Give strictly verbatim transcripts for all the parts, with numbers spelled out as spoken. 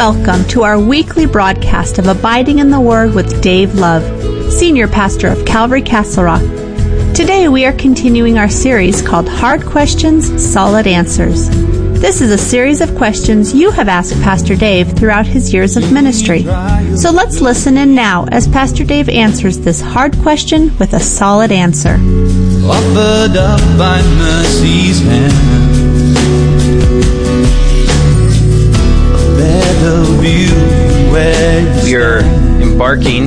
Welcome to our weekly broadcast of Abiding in the Word with Dave Love, Senior Pastor of Calvary Castle Rock. Today we are continuing our series called Hard Questions, Solid Answers. This is a series of questions you have asked Pastor Dave throughout his years of ministry. So let's listen in now as Pastor Dave answers this hard question with a solid answer. Offered up by mercy's hand, a better view where we are embarking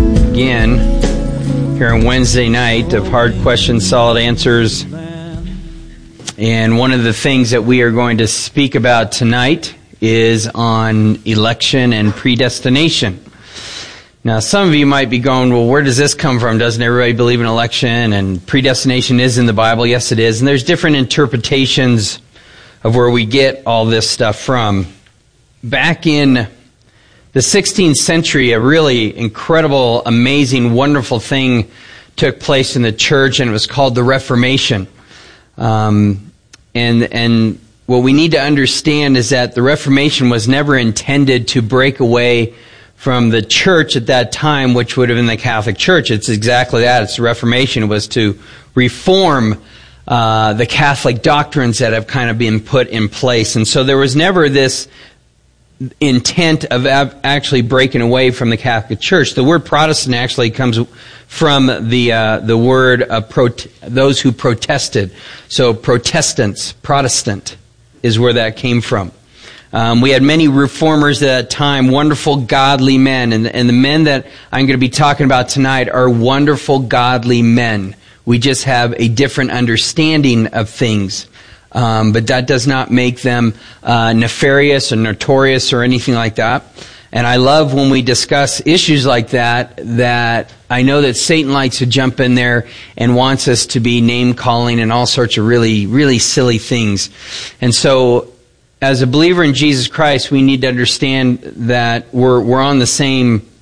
again here on Wednesday night of Hard Questions, Solid Answers. And one of the things that we are going to speak about tonight is on election and predestination. Now, some of you might be going, well, where does this come from? Doesn't everybody believe in election? And predestination is in the Bible. Yes, it is. And there's different interpretations of where we get all this stuff from. Back in the sixteenth century, a really incredible, amazing, wonderful thing took place in the church, and it was called the Reformation. Um, and and what we need to understand is that the Reformation was never intended to break away from the church at that time, which would have been the Catholic Church. It's exactly that. It's the Reformation. It was to reform uh, the Catholic doctrines that have kind of been put in place. And so there was never this intent of actually breaking away from the Catholic Church. The word Protestant actually comes from the uh, the word of prot- those who protested. So Protestants, Protestant, is where that came from. Um, we had many reformers at that time, wonderful, godly men, and, and the men that I'm going to be talking about tonight are wonderful, godly men. We just have a different understanding of things. Um, but that does not make them uh, nefarious or notorious or anything like that. And I love when we discuss issues like that, that I know that Satan likes to jump in there and wants us to be name-calling and all sorts of really, really silly things. And so, as a believer in Jesus Christ, we need to understand that we're we're on the same